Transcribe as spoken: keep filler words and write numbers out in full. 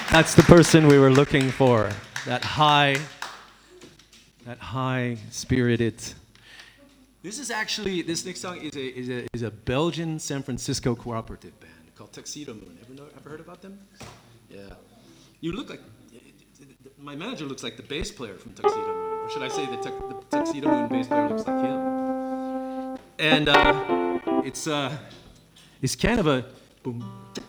That's the person we were looking for. That high, that high-spirited. This is actually, this next song is a, is a, is a Belgian San Francisco cooperative band called Tuxedo Moon. Ever, know, ever heard about them? Yeah. You look like, my manager looks like the bass player from Tuxedo Moon. Or should I say the, tux, the Tuxedo Moon bass player looks like him. And uh, it's, uh, it's kind of a boom,